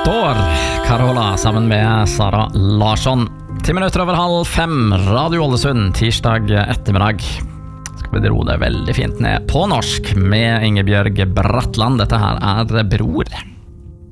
år, Carola sammen med Sara Larsson. 10 minutter over 4:30, Radio Ålesund, tirsdag ettermiddag. Skal vi dro det veldig fint ned på norsk med Ingebjørg Bratland. Dette her er Bror.